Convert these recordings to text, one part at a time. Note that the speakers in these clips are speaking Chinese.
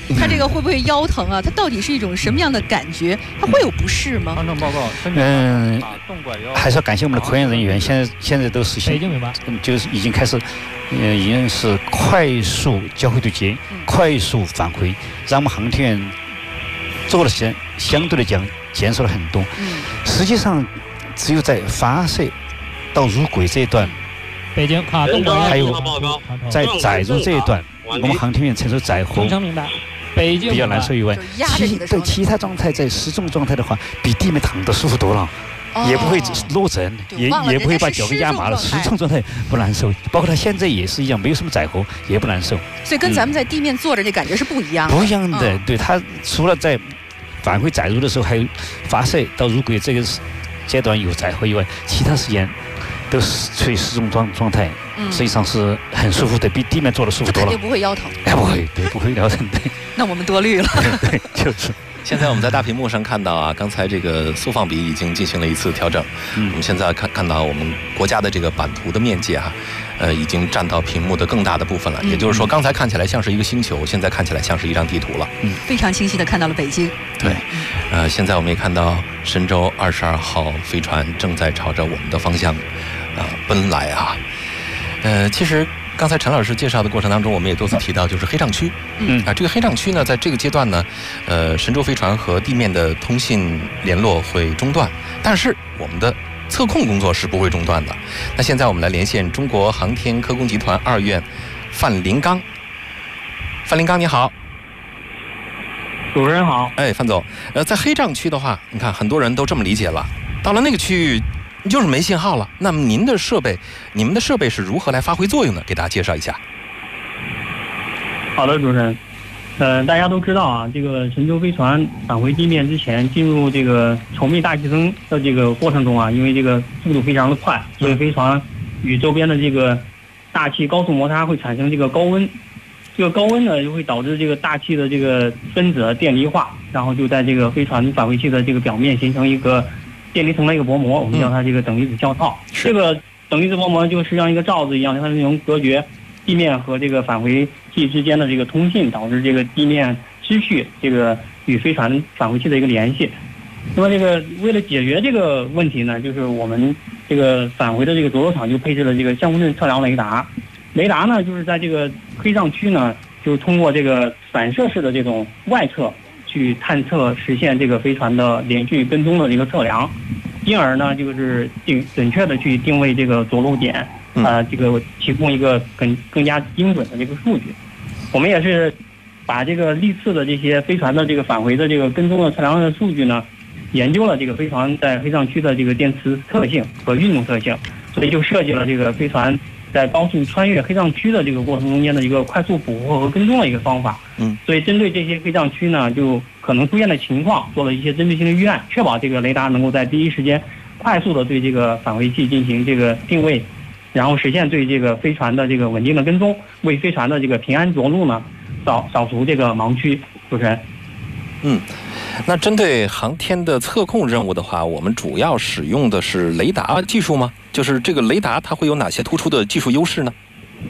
它这个会不会腰疼啊？它到底是一种什么样的感觉？它会有不适吗？ 方正报告。 还是要感谢我们的科研人员，现在都实现，就是已经开始，已经是快速交会对接，快速返回，让我们航天员做的时间相对来讲减少了很多。实际上，只有在发射到入轨这一段， 北京卡动还有在载入这一段，我们航天员承受载荷北京比较难受以外，其他状态在失重状态的话，比地面躺得舒服多了。也不会落枕，也不会把脚给压麻了。失重状态不难受，包括他现在也是一样，没有什么载荷，也不难受。 所以跟咱们在地面坐着那感觉是不一样的。 不一样的，对，他除了在返回载入的时候，还有发射到入轨这个阶段有载荷以外，其他时间都是处于失重状态，实际上是很舒服的，比地面坐的舒服多了。 肯定不会腰疼。 不会，对，不会腰疼，对。 那我们多虑了。 对，就是。 现在我们在大屏幕上看到啊，刚才这个速放比已经进行了一次调整。我们现在看到我们国家的这个版图的面积啊，已经占到屏幕的更大的部分了。也就是说，刚才看起来像是一个星球，现在看起来像是一张地图了。 非常清晰的看到了北京。 对，现在我们也看到神舟22号飞船正在朝着我们的方向奔来啊。其实。刚才陈老师介绍的过程当中，我们也多次提到，就是黑障区。这个黑障区呢，在这个阶段呢，神舟飞船和地面的通信联络会中断，但是我们的测控工作是不会中断的。那现在我们来连线中国航天科工集团2院范林刚。范林刚，你好。 主持人好。 范总，在黑障区的话，你看很多人都这么理解了，到了那个区域。就是没信号了。那么你们的设备是如何来发挥作用的？给大家介绍一下。 好的，主持人。大家都知道啊，这个神舟飞船返回地面之前，进入这个稠密大气层的这个过程中啊，因为这个速度非常的快，所以飞船与周边的这个大气高速摩擦会产生这个高温。这个高温呢，就会导致这个大气的这个分子电离化，然后就在这个飞船返回器的这个表面形成一个。电离层的一个薄膜，我们叫它这个等离子胶套。这个等离子薄膜就实际上一个罩子一样，它是能隔绝地面和这个返回器之间的这个通信，导致这个地面失去这个与飞船返回器的一个联系。那么这个为了解决这个问题呢，就是我们这个返回的这个着陆场就配置了这个相互阵测量雷达。雷达呢，就是在这个黑障区呢，就是通过这个反射式的这种外侧。去探测实现这个飞船的连续跟踪的一个测量，进而呢就是准确的去定位这个着陆点，这个提供一个更加精准的这个数据。我们也是把这个历次的这些飞船的这个返回的这个跟踪的测量的数据呢，研究了这个飞船在黑障区的这个电磁特性和运动特性，所以就设计了这个飞船在高速穿越黑障区的这个过程中间的一个快速捕获和跟踪的一个方法。所以针对这些黑障区呢，就可能出现的情况做了一些针对性的预案，确保这个雷达能够在第一时间快速的对这个返回器进行这个定位，然后实现对这个飞船的这个稳定的跟踪，为飞船的这个平安着陆呢扫除这个盲区。主持人。 那针对航天的测控任务的话，我们主要使用的是雷达技术吗？就是这个雷达它会有哪些突出的技术优势呢？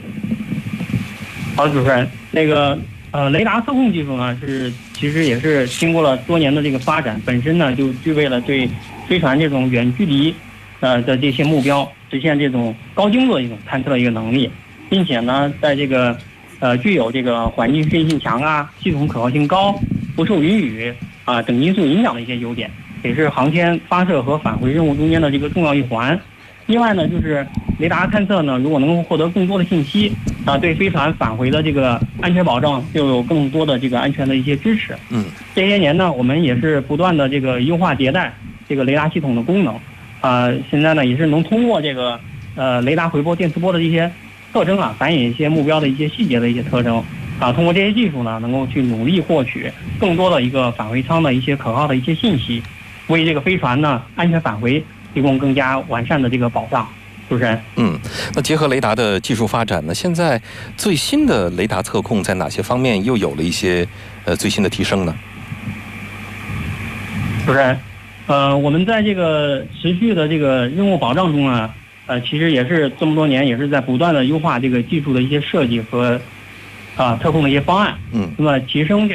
好的，主持人，那个雷达测控技术呢其实也是经过了多年的这个发展，本身呢就具备了对飞船这种远距离的这些目标实现这种高精度的一种探测的一个能力，并且呢在这个具有这个环境适应性强啊、系统可靠性高、不受云雨等因素影响的一些优点，也是航天发射和返回任务中间的这个重要一环。另外呢，就是雷达探测呢，如果能够获得更多的信息对飞船返回的这个安全保障就有更多的这个安全的一些支持。这些年呢，我们也是不断的这个优化迭代这个雷达系统的功能。现在呢也是能通过这个雷达回波、电磁波的一些特征反映一些目标的一些细节的一些特征。通过这些技术呢，能够去努力获取更多的一个返回舱的一些可靠的一些信息，为这个飞船呢安全返回提供更加完善的这个保障。主持人。 那结合雷达的技术发展呢，现在最新的雷达测控在哪些方面又有了一些最新的提升呢？ 主持人，我们在这个持续的这个任务保障中啊，其实也是这么多年也是在不断的优化这个技术的一些设计和测控的一些方案，那么提升这